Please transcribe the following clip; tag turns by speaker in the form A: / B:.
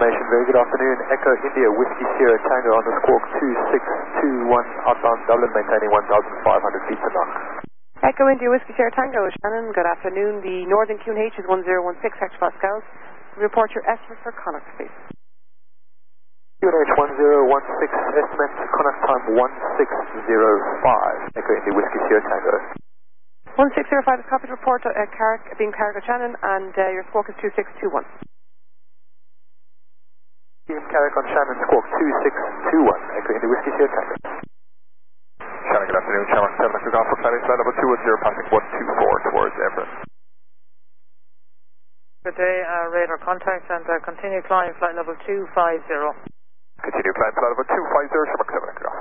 A: confirmation. Very good afternoon. Echo India Whiskey Sierra Tango on the squawk 2621 outbound Dublin, maintaining 1,500 feet per knot.
B: Echo India Whiskey Sierra Tango, Shannon, good afternoon. The Northern QNH is 1016 hectopascals. Report your estimate for Connacht, please.
A: QNH 1016, estimate Connacht time 1605. Echo India Whiskey Sierra Tango.
B: 1605 is copied. Report Carrick, being Carrick or Shannon, and your squawk is 2621.
A: Team Carrick on Shannon, squawk 2621. Echo India Whiskey Sierra Tango.
C: Shannon, good afternoon. Shannon 7 Echo Golf for flight level 210, passing 124 towards Everett.
D: Good day, radar contact and continue climb flight level 250.
C: Continue climb flight level 250, Shamrock 7 Echo Golf.